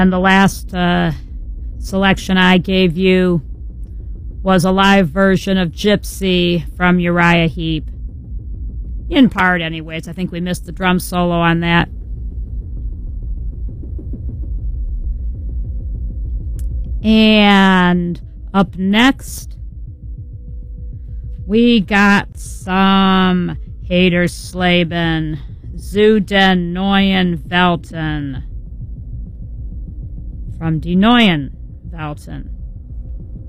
And the last selection I gave you was a live version of Gypsy from Uriah Heep. In part, anyways. I think we missed the drum solo on that. And up next, we got some Hadersleben, Zu den neuen Welten from Die Neuen Welten.